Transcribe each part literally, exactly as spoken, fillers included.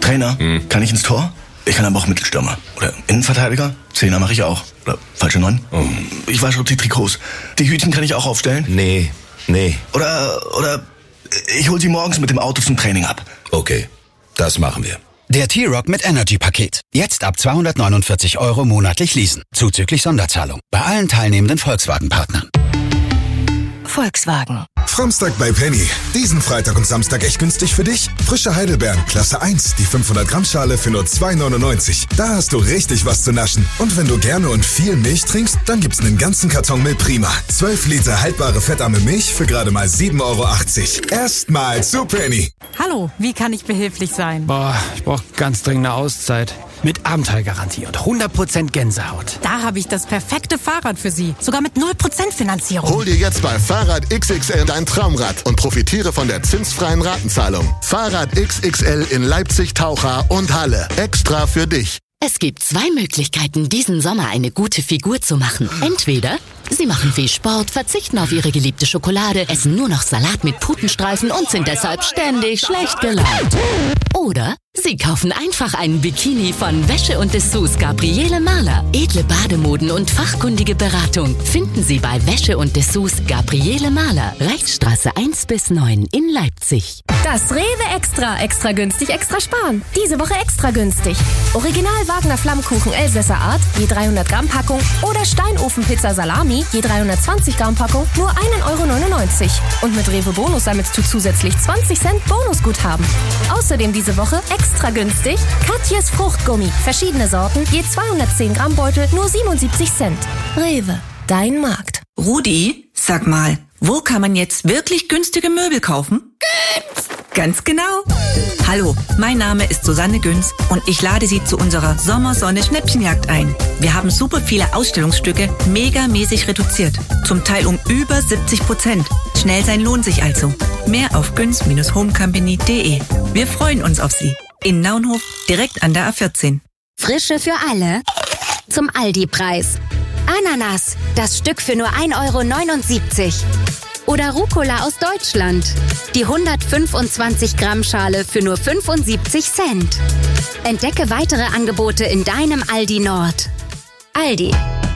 Trainer, hm. kann ich ins Tor? Ich kann aber auch Mittelstürmer. Oder Innenverteidiger. Zehner mache ich auch. Oder falsche Neun. Oh. Ich wasche die Trikots. Die Hütchen kann ich auch aufstellen. Nee, nee. Oder, oder ich hol sie morgens mit dem Auto zum Training ab. Okay, das machen wir. Der T-Rock mit Energy-Paket. Jetzt ab zweihundertneunundvierzig Euro monatlich leasen. Zuzüglich Sonderzahlung. Bei allen teilnehmenden Volkswagen-Partnern. Volkswagen. Framstag bei Penny. Diesen Freitag und Samstag echt günstig für dich. Frische Heidelbeeren, Klasse eins, die fünfhundert Gramm Schale für nur zwei neunundneunzig. Da hast du richtig was zu naschen. Und wenn du gerne und viel Milch trinkst, dann gibt's einen ganzen Karton Milch Prima. zwölf Liter haltbare fettarme Milch für gerade mal sieben Euro achtzig. Erstmal zu Penny. Hallo, wie kann ich behilflich sein? Boah, ich brauche ganz dringend eine Auszeit. Mit Abenteuergarantie und hundert Prozent Gänsehaut. Da habe ich das perfekte Fahrrad für Sie. Sogar mit null Prozent Finanzierung. Hol dir jetzt bei Fahrrad X X L dein Traumrad und profitiere von der zinsfreien Ratenzahlung. Fahrrad X X L in Leipzig, Taucha und Halle. Extra für dich. Es gibt zwei Möglichkeiten, diesen Sommer eine gute Figur zu machen. Entweder Sie machen viel Sport, verzichten auf Ihre geliebte Schokolade, essen nur noch Salat mit Putenstreifen und sind deshalb ständig schlecht gelaunt. Oder Sie kaufen einfach einen Bikini von Wäsche und Dessous Gabriele Mahler. Edle Bademoden und fachkundige Beratung finden Sie bei Wäsche und Dessous Gabriele Mahler. Reichsstraße eins bis neun in Leipzig. Das Rewe Extra. Extra günstig, extra sparen. Diese Woche extra günstig. Original Wagner Flammkuchen Elsässer Art, je dreihundert Gramm Packung. Oder Steinofenpizza Salami, je dreihundertzwanzig Gramm Packung, nur ein Euro neunundneunzig. Und mit Rewe Bonus sammelst du zusätzlich zwanzig Cent Bonusguthaben. Außerdem diese Woche extra günstig Katjes Fruchtgummi. Verschiedene Sorten, je zweihundertzehn Gramm Beutel, nur siebenundsiebzig Cent. Rewe, dein Markt. Rudi, sag mal, wo kann man jetzt wirklich günstige Möbel kaufen? Günz! Ganz genau. Hallo, mein Name ist Susanne Günz und ich lade Sie zu unserer Sommersonne-Schnäppchenjagd ein. Wir haben super viele Ausstellungsstücke megamäßig reduziert. Zum Teil um über siebzig Prozent. Schnell sein lohnt sich also. Mehr auf günz Bindestrich homecompany punkt de. Wir freuen uns auf Sie. In Naunhof, direkt an der A vierzehn. Frische für alle zum Aldi-Preis. Ananas, das Stück für nur ein Euro neunundsiebzig. Oder Rucola aus Deutschland. Die hundertfünfundzwanzig Gramm Schale für nur fünfundsiebzig Cent. Entdecke weitere Angebote in deinem Aldi Nord. Aldi.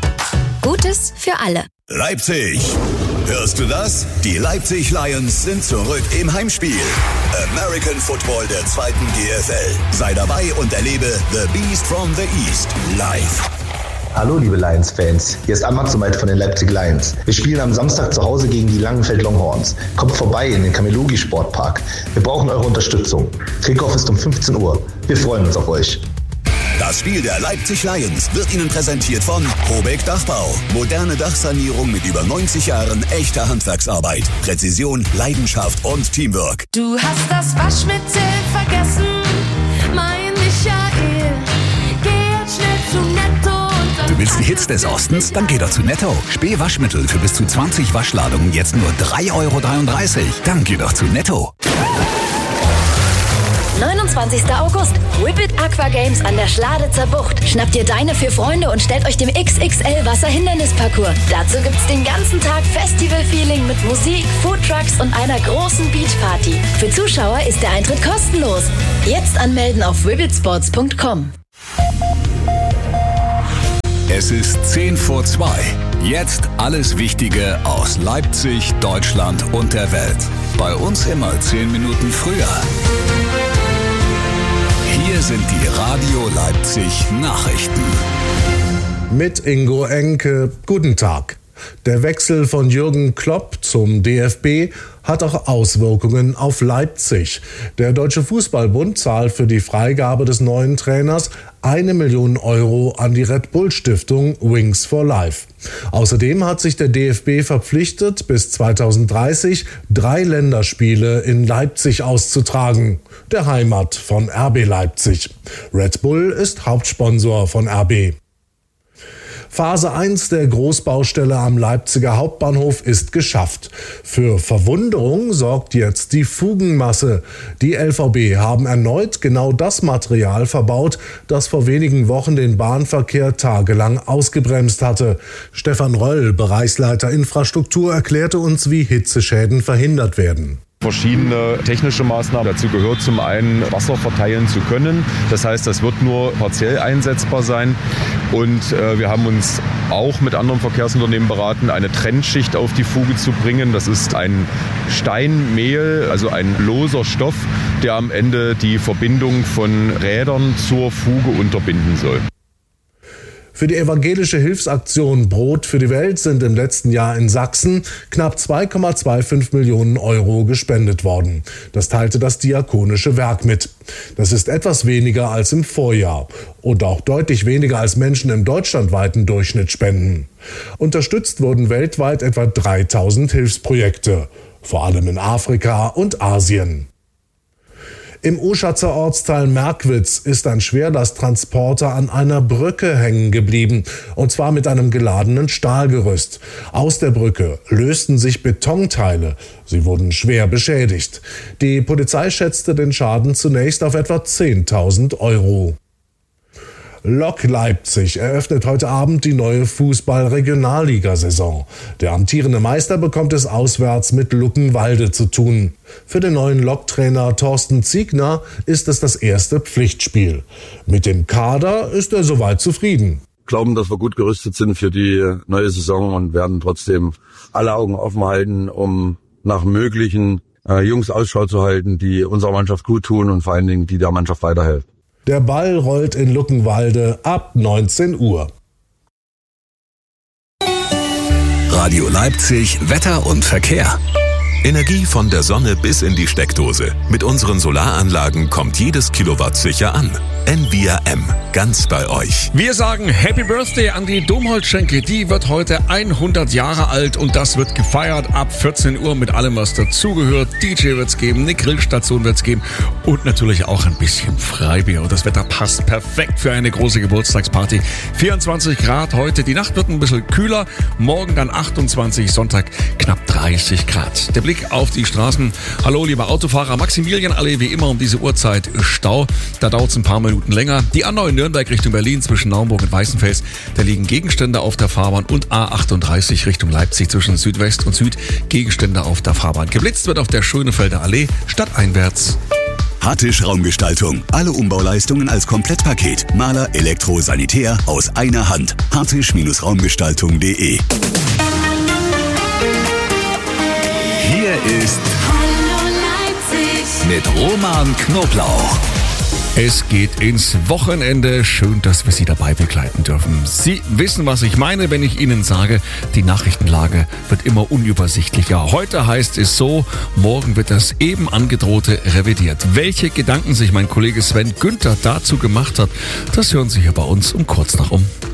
Gutes für alle. Leipzig. Hörst du das? Die Leipzig Lions sind zurück im Heimspiel. American Football der zweiten G F L. Sei dabei und erlebe The Beast from the East live. Hallo liebe Lions-Fans, hier ist Ahmad Sumait von den Leipzig Lions. Wir spielen am Samstag zu Hause gegen die Langenfeld Longhorns. Kommt vorbei in den Kamelogi Sportpark. Wir brauchen eure Unterstützung. Kickoff ist um fünfzehn Uhr. Wir freuen uns auf euch. Das Spiel der Leipzig Lions wird Ihnen präsentiert von Probeck Dachbau. Moderne Dachsanierung mit über neunzig Jahren echter Handwerksarbeit. Präzision, Leidenschaft und Teamwork. Du hast das Waschmittel vergessen, mein Michael. Geh jetzt schnell zu Netto. Du willst die Hits des Ostens? Dann geh doch zu Netto. Späh Waschmittel für bis zu zwanzig Waschladungen jetzt nur drei Euro dreiunddreißig. Dann geh doch zu Netto. neunundzwanzigster August. Whippet Aqua Games an der Schladitzer Bucht. Schnappt ihr deine vier Freunde und stellt euch dem X X L Wasserhindernisparcours. Dazu gibt's den ganzen Tag Festival-Feeling mit Musik, Foodtrucks und einer großen Beachparty. Für Zuschauer ist der Eintritt kostenlos. Jetzt anmelden auf whippetsports punkt com. Es ist zehn vor zwei. Jetzt alles Wichtige aus Leipzig, Deutschland und der Welt. Bei uns immer zehn Minuten früher. Hier sind die Radio Leipzig Nachrichten. Mit Ingo Enke. Guten Tag. Der Wechsel von Jürgen Klopp zum D F B hat auch Auswirkungen auf Leipzig. Der Deutsche Fußballbund zahlt für die Freigabe des neuen Trainers eine Million Euro an die Red Bull Stiftung Wings for Life. Außerdem hat sich der D F B verpflichtet, bis zweitausenddreißig drei Länderspiele in Leipzig auszutragen, der Heimat von R B Leipzig. Red Bull ist Hauptsponsor von R B. Phase eins der Großbaustelle am Leipziger Hauptbahnhof ist geschafft. Für Verwunderung sorgt jetzt die Fugenmasse. Die L V B haben erneut genau das Material verbaut, das vor wenigen Wochen den Bahnverkehr tagelang ausgebremst hatte. Stefan Röll, Bereichsleiter Infrastruktur, erklärte uns, wie Hitzeschäden verhindert werden. Verschiedene technische Maßnahmen. Dazu gehört zum einen, Wasser verteilen zu können. Das heißt, das wird nur partiell einsetzbar sein. Und äh, wir haben uns auch mit anderen Verkehrsunternehmen beraten, eine Trennschicht auf die Fuge zu bringen. Das ist ein Steinmehl, also ein loser Stoff, der am Ende die Verbindung von Rädern zur Fuge unterbinden soll. Für die evangelische Hilfsaktion Brot für die Welt sind im letzten Jahr in Sachsen knapp zwei Komma fünfundzwanzig Millionen Euro gespendet worden. Das teilte das Diakonische Werk mit. Das ist etwas weniger als im Vorjahr und auch deutlich weniger als Menschen im deutschlandweiten Durchschnitt spenden. Unterstützt wurden weltweit etwa dreitausend Hilfsprojekte, vor allem in Afrika und Asien. Im Uschatzer Ortsteil Merkwitz ist ein Schwerlasttransporter an einer Brücke hängen geblieben, und zwar mit einem geladenen Stahlgerüst. Aus der Brücke lösten sich Betonteile. Sie wurden schwer beschädigt. Die Polizei schätzte den Schaden zunächst auf etwa zehntausend Euro. Lok Leipzig eröffnet heute Abend die neue Fußball-Regionalliga-Saison. Der amtierende Meister bekommt es auswärts mit Luckenwalde zu tun. Für den neuen Lok-Trainer Thorsten Ziegner ist es das erste Pflichtspiel. Mit dem Kader ist er soweit zufrieden. Glauben, dass wir gut gerüstet sind für die neue Saison und werden trotzdem alle Augen offen halten, um nach möglichen äh, Jungs Ausschau zu halten, die unserer Mannschaft gut tun und vor allen Dingen, die der Mannschaft weiterhelfen. Der Ball rollt in Luckenwalde ab neunzehn Uhr. Radio Leipzig, Wetter und Verkehr. Energie von der Sonne bis in die Steckdose. Mit unseren Solaranlagen kommt jedes Kilowatt sicher an. Envia M, ganz bei euch. Wir sagen Happy Birthday an die Domholzschenke. Die wird heute hundert Jahre alt und das wird gefeiert ab vierzehn Uhr mit allem, was dazugehört. D J wird's geben, eine Grillstation wird's geben und natürlich auch ein bisschen Freibier. Und das Wetter passt perfekt für eine große Geburtstagsparty. vierundzwanzig Grad heute, die Nacht wird ein bisschen kühler. Morgen dann achtundzwanzig, Sonntag knapp dreißig Grad. Der Blick auf die Straßen. Hallo, lieber Autofahrer. Maximilianallee wie immer um diese Uhrzeit Stau. Da dauert's ein paar Minuten länger. Die A neun Nürnberg Richtung Berlin zwischen Naumburg und Weißenfels. Da liegen Gegenstände auf der Fahrbahn und A achtunddreißig Richtung Leipzig zwischen Südwest und Süd. Gegenstände auf der Fahrbahn. Geblitzt wird auf der Schönefelder Allee stadteinwärts. Hartisch Raumgestaltung. Alle Umbauleistungen als Komplettpaket. Maler, Elektro, Sanitär aus einer Hand. hartisch-raumgestaltung punkt de. Hier ist Hallo Leipzig mit Roman Knoblauch. Es geht ins Wochenende. Schön, dass wir Sie dabei begleiten dürfen. Sie wissen, was ich meine, wenn ich Ihnen sage, die Nachrichtenlage wird immer unübersichtlicher. Heute heißt es so, morgen wird das eben angedrohte revidiert. Welche Gedanken sich mein Kollege Sven Günther dazu gemacht hat, das hören Sie hier bei uns um kurz nach um